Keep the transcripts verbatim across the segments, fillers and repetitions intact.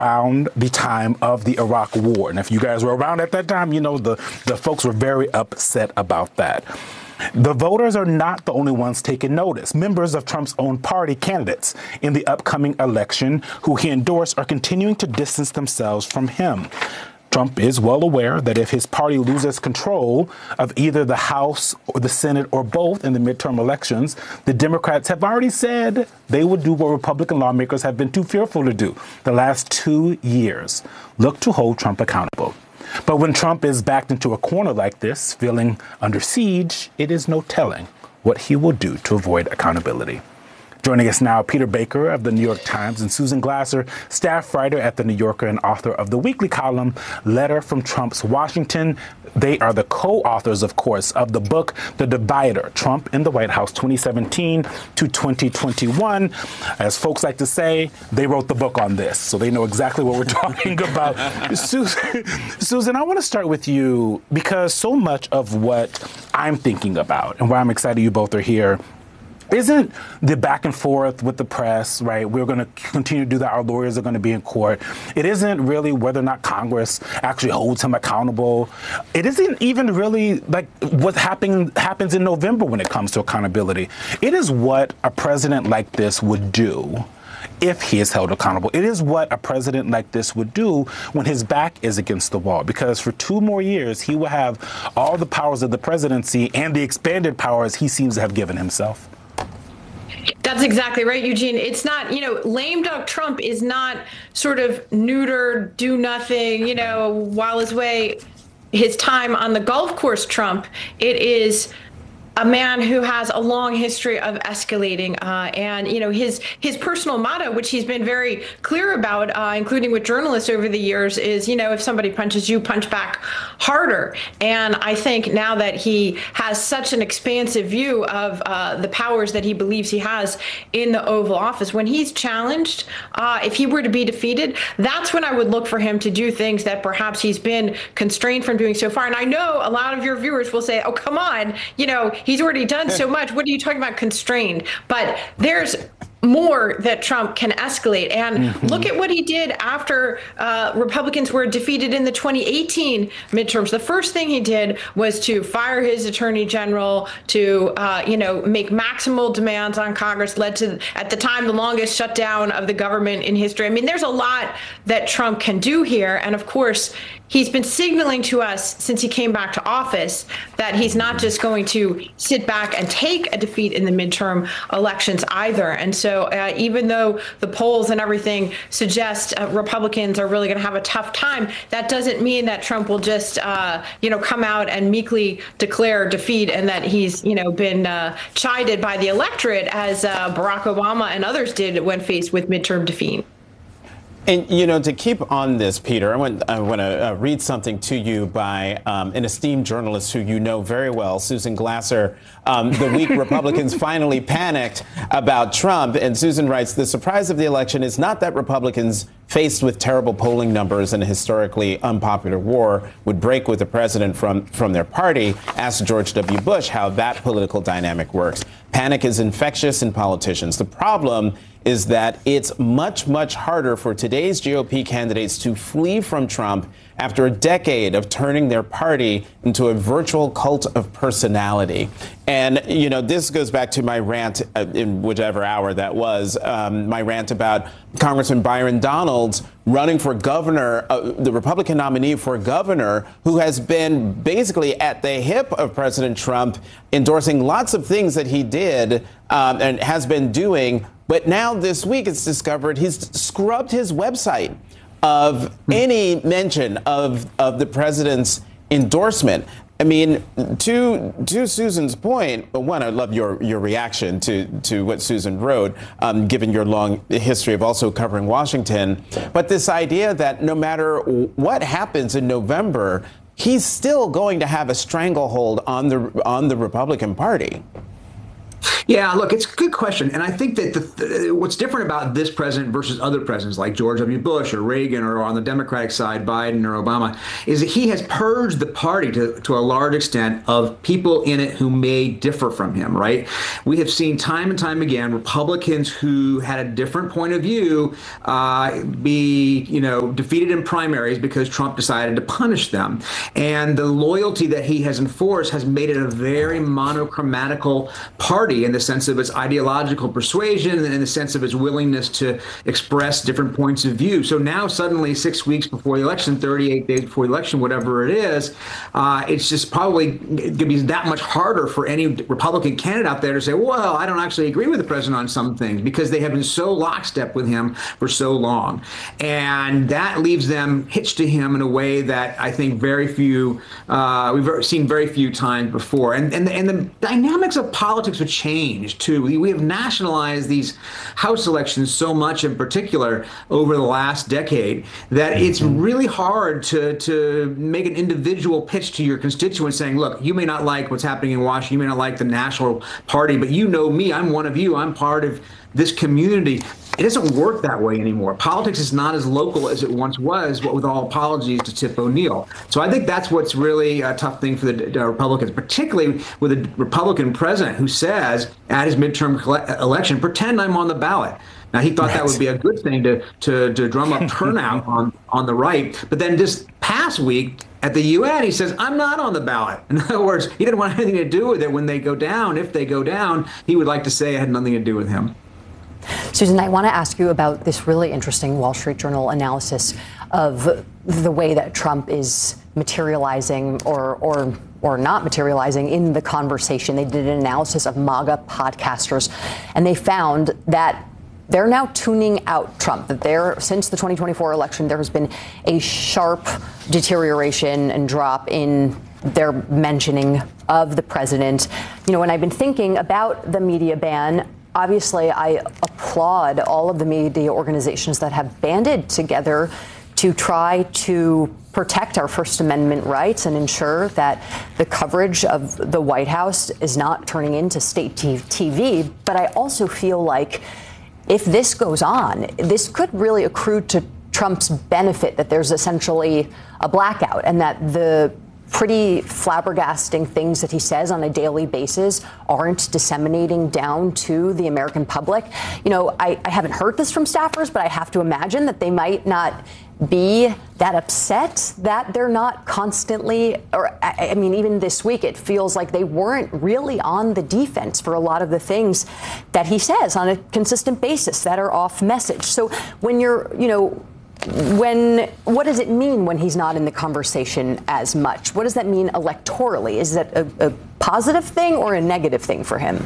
around the time of the Iraq War. And if you guys were around at that time, you know the, the folks were very upset about that. The voters are not the only ones taking notice. Members of Trump's own party candidates in the upcoming election who he endorsed are continuing to distance themselves from him. Trump is well aware that if his party loses control of either the House or the Senate or both in the midterm elections, the Democrats have already said they would do what Republican lawmakers have been too fearful to do the last two years, look to hold Trump accountable. But when Trump is backed into a corner like this, feeling under siege, it is no telling what he will do to avoid accountability. Joining us now, Peter Baker of the New York Times and Susan Glasser, staff writer at The New Yorker and author of the weekly column, Letter from Trump's Washington. They are the co-authors, of course, of the book, The Divider, Trump in the White House twenty seventeen to twenty twenty-one. As folks like to say, they wrote the book on this, so they know exactly what we're talking about. Susan, Susan, I want to start with you because so much of what I'm thinking about and why I'm excited you both are here isn't the back and forth with the press, right? We're going to continue to do that. Our lawyers are going to be in court. It isn't really whether or not Congress actually holds him accountable. It isn't even really like what happen, happens in November when it comes to accountability. It is what a president like this would do if he is held accountable. It is what a president like this would do when his back is against the wall, because for two more years, he will have all the powers of the presidency and the expanded powers he seems to have given himself. That's exactly right, Eugene. It's not, you know, lame duck Trump is not sort of neuter, do nothing, you know, while his way, his time on the golf course Trump. It is a man who has a long history of escalating, uh, and you know his his personal motto, which he's been very clear about, uh, including with journalists over the years, is you know if somebody punches you, punch back harder. And I think now that he has such an expansive view of uh, the powers that he believes he has in the Oval Office, when he's challenged, uh, if he were to be defeated, that's when I would look for him to do things that perhaps he's been constrained from doing so far. And I know a lot of your viewers will say, "Oh, come on, you know." He's already done so much. What are you talking about constrained? But there's more that Trump can escalate. And mm-hmm. look at what he did after uh, Republicans were defeated in the twenty eighteen midterms. The first thing he did was to fire his attorney general, to, uh, you know, make maximal demands on Congress, led to, at the time, the longest shutdown of the government in history. I mean, there's a lot that Trump can do here. And of course, he's been signaling to us since he came back to office that he's not just going to sit back and take a defeat in the midterm elections either. And so uh, even though the polls and everything suggest uh, Republicans are really going to have a tough time, that doesn't mean that Trump will just, uh, you know, come out and meekly declare defeat and that he's, you know, been uh, chided by the electorate as uh, Barack Obama and others did when faced with midterm defeat. And, you know, to keep on this, Peter, I want, I want to uh, read something to you by um, an esteemed journalist who you know very well, Susan Glasser. Um, the week Republicans finally panicked about Trump. And Susan writes, the surprise of the election is not that Republicans, faced with terrible polling numbers and a historically unpopular war, would break with the president from, from their party. Ask George W. Bush how that political dynamic works. Panic is infectious in politicians. The problem is that it's much, much harder for today's G O P candidates to flee from Trump after a decade of turning their party into a virtual cult of personality. And, you know, this goes back to my rant uh, in whichever hour that was, um, my rant about Congressman Byron Donalds running for governor, uh, the Republican nominee for governor, who has been basically at the hip of President Trump, endorsing lots of things that he did um, and has been doing. But now this week it's discovered he's scrubbed his website of any mention of, of the president's endorsement. I mean, to to Susan's point, one, I'd love your, your reaction to, to what Susan wrote, um, given your long history of also covering Washington. But this idea that no matter what happens in November, he's still going to have a stranglehold on the on the Republican Party. Yeah, look, it's a good question. And I think that the, the, what's different about this president versus other presidents like George W. Bush or Reagan or on the Democratic side, Biden or Obama, is that he has purged the party to, to a large extent of people in it who may differ from him, right? We have seen time and time again Republicans who had a different point of view uh, be, you know, defeated in primaries because Trump decided to punish them. And the loyalty that he has enforced has made it a very monochromatical party in the sense of its ideological persuasion and in the sense of its willingness to express different points of view. So now suddenly six weeks before the election, thirty-eight days before the election, whatever it is, uh, it's just probably going to be that much harder for any Republican candidate out there to say, well, I don't actually agree with the president on some things because they have been so lockstep with him for so long. And that leaves them hitched to him in a way that I think very few, uh, we've seen very few times before. And, and, and the dynamics of politics have changed too. We, we have nationalized these House elections so much in particular over the last decade that it's really hard to, to make an individual pitch to your constituents saying, look, you may not like what's happening in Washington, you may not like the national party, but you know me, I'm one of you, I'm part of this community. It doesn't work that way anymore. Politics is not as local as it once was, with all apologies to Tip O'Neill. So I think that's what's really a tough thing for the uh, Republicans, particularly with a Republican president who says at his midterm election, pretend I'm on the ballot. Now, he thought that would be a good thing to, to, to drum up turnout on, on the right. But then this past week at the U N, he says, I'm not on the ballot. In other words, he didn't want anything to do with it when they go down. If they go down, he would like to say it had nothing to do with him. Susan, I want to ask you about this really interesting Wall Street Journal analysis of the way that Trump is materializing or or or not materializing in the conversation. They did an analysis of MAGA podcasters, and they found that they're now tuning out Trump, that there, since the twenty twenty-four election, there has been a sharp deterioration and drop in their mentioning of the president. You know, and I've been thinking about the media ban. Obviously, I applaud all of the media organizations that have banded together to try to protect our First Amendment rights and ensure that the coverage of the White House is not turning into state T V. But I also feel like if this goes on, this could really accrue to Trump's benefit, that there's essentially a blackout and that the pretty flabbergasting things that he says on a daily basis aren't disseminating down to the American public. You know, I, I haven't heard this from staffers, but I have to imagine that they might not be that upset that they're not constantly, or I, I mean, even this week, it feels like they weren't really on the defense for a lot of the things that he says on a consistent basis that are off message. So when you're, you know, When what does it mean when he's not in the conversation as much? What does that mean electorally? Is that a, a positive thing or a negative thing for him?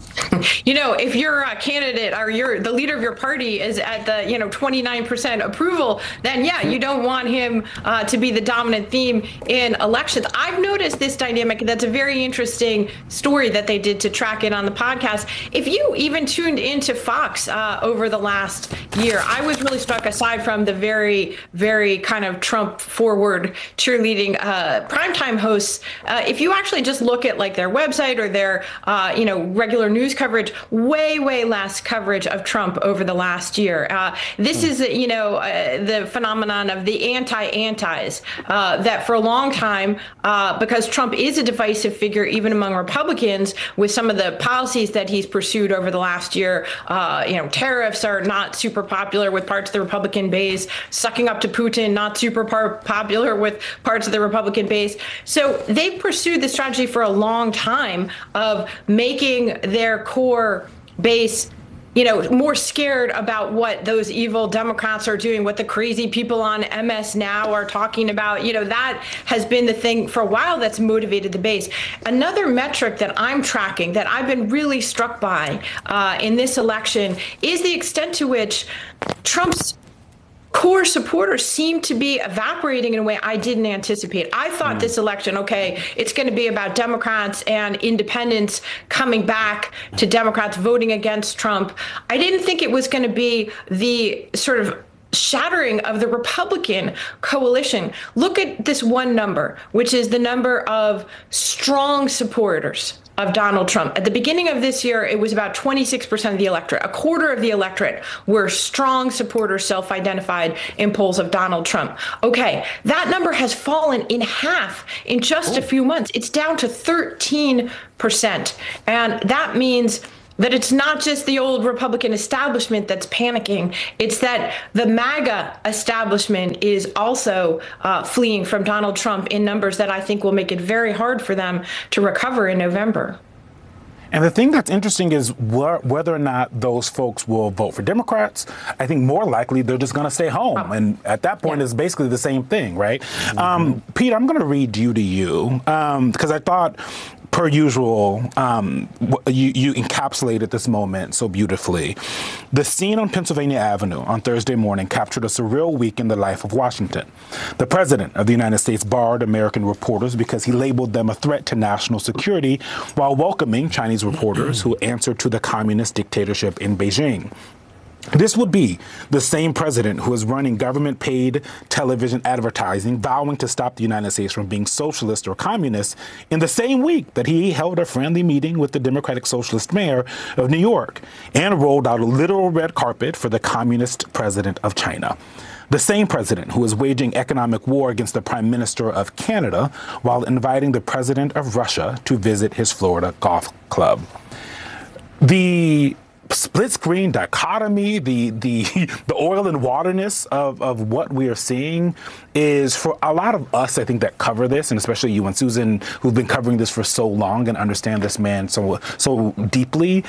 You know, if your uh, candidate or you're the leader of your party is at the, you know, twenty-nine percent approval, then, yeah, you don't want him uh, to be the dominant theme in elections. I've noticed this dynamic. That's a very interesting story that they did to track it on the podcast. If you even tuned into Fox uh, over the last year, I was really struck, aside from the very, very kind of Trump forward cheerleading uh, primetime hosts. Uh, if you actually just look at like their website or their, uh, you know, regular news coverage, way, way less coverage of Trump over the last year. Uh, this is, you know, uh, the phenomenon of the anti-antis uh, that for a long time, uh, because Trump is a divisive figure, even among Republicans, with some of the policies that he's pursued over the last year. Uh, you know, tariffs are not super popular with parts of the Republican base. Sucking up to Putin, not super popular with parts of the Republican base. So they've pursued the strategy for a long time of making their core base, you know, more scared about what those evil Democrats are doing, what the crazy people on M S Now are talking about. You know, that has been the thing for a while that's motivated the base. Another metric that I'm tracking that I've been really struck by uh, in this election is the extent to which Trump's core supporters seem to be evaporating in a way I didn't anticipate. I thought mm. this election, okay, it's going to be about Democrats and independents coming back to Democrats voting against Trump. I didn't think it was going to be the sort of shattering of the Republican coalition. Look at this one number, which is the number of strong supporters of Donald Trump. At the beginning of this year, it was about twenty-six percent of the electorate. A quarter of the electorate were strong supporters, self-identified in polls of Donald Trump. Okay, that number has fallen in half in just a few months. It's down to thirteen percent. And that means that it's not just the old Republican establishment that's panicking. It's that the MAGA establishment is also uh, fleeing from Donald Trump in numbers that I think will make it very hard for them to recover in November. And the thing that's interesting is wh- whether or not those folks will vote for Democrats. I think more likely they're just going to stay home. Oh. And at that point, yeah. it's basically the same thing, right? Mm-hmm. Um, Pete, I'm going to read you to you because um, I thought, per usual, um, you, you encapsulated this moment so beautifully. The scene on Pennsylvania Avenue on Thursday morning captured a surreal week in the life of Washington. The president of the United States barred American reporters because he labeled them a threat to national security while welcoming Chinese reporters who answered to the communist dictatorship in Beijing. This would be the same president who is running government-paid television advertising, vowing to stop the United States from being socialist or communist in the same week that he held a friendly meeting with the Democratic Socialist mayor of New York and rolled out a literal red carpet for the communist president of China. The same president who is waging economic war against the Prime Minister of Canada while inviting the president of Russia to visit his Florida golf club. The split screen dichotomy, the the the oil and waterness of, of what we are seeing is, for a lot of us, I think, that cover this, and especially you and Susan, who've been covering this for so long and understand this man so so deeply,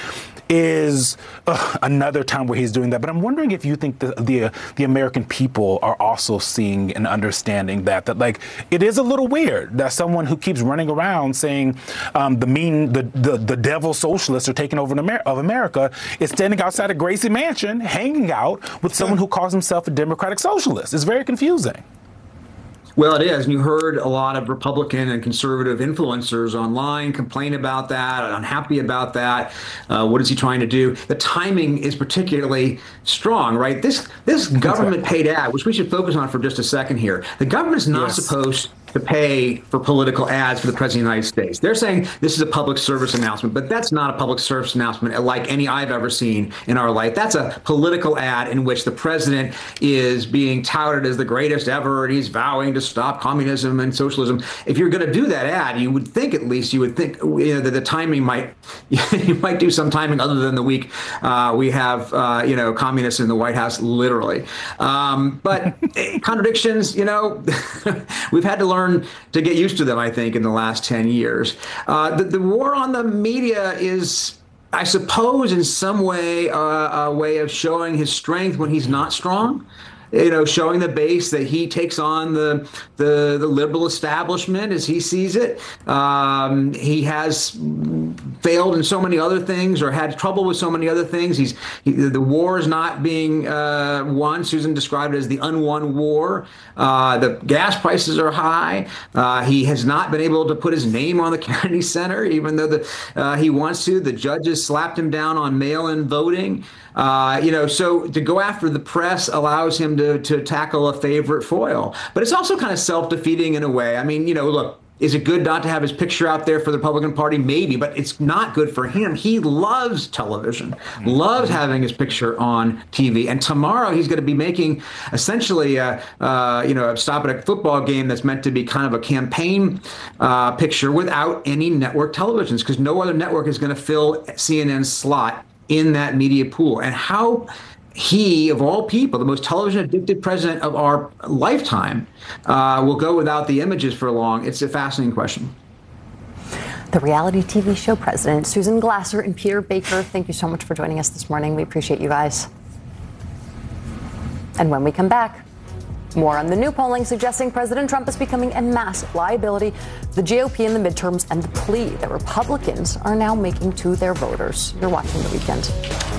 is uh, another time where he's doing that. But I'm wondering if you think the, the the American people are also seeing and understanding that, that like, it is a little weird that someone who keeps running around saying um, the mean, the, the, the devil socialists are taking over in Amer- of America is standing outside of Gracie Mansion, hanging out with someone who calls himself a Democratic socialist. It's very confusing. Well, it is. And you heard a lot of Republican and conservative influencers online complain about that, unhappy about that. Uh, what is he trying to do? The timing is particularly strong, right? This this government paid ad, which we should focus on for just a second here. The government is not yes. supposed to pay for political ads for the President of the United States. They're saying this is a public service announcement, but that's not a public service announcement like any I've ever seen in our life. That's a political ad in which the president is being touted as the greatest ever, and he's vowing to stop communism and socialism. If you're going to do that ad, you would think, at least you would think, you know, that the timing might, you might do some timing other than the week uh, we have, uh, you know, communists in the White House, literally. Um, but contradictions, you know, we've had to learn to get used to them, I think, in the last ten years. Uh, the, the war on the media is, I suppose, in some way, uh, a way of showing his strength when he's not strong. You know, showing the base that he takes on the the, the liberal establishment as he sees it. Um, he has failed in so many other things, or had trouble with so many other things. He's he, the war is not being uh, won. Susan described it as the unwon war. Uh, the gas prices are high. Uh, he has not been able to put his name on the Kennedy Center, even though the uh, he wants to. The judges slapped him down on mail-in voting. Uh, you know, so to go after the press allows him to to tackle a favorite foil. But it's also kind of self-defeating in a way. I mean, you know, look, is it good not to have his picture out there for the Republican Party? Maybe, but it's not good for him. He loves television, mm-hmm. loves having his picture on T V. And tomorrow he's going to be making essentially, a, uh, you know, a stop at a football game that's meant to be kind of a campaign uh, picture without any network televisions, because no other network is going to fill C N N's slot in that media pool. And how he, of all people, the most television addicted president of our lifetime, uh, will go without the images for long. It's a fascinating question. The reality T V show president, Susan Glasser and Peter Baker, thank you so much for joining us this morning. We appreciate you guys. And when we come back, more on the new polling suggesting President Trump is becoming a massive liability, the G O P in the midterms, and the plea that Republicans are now making to their voters. You're watching The Weekend.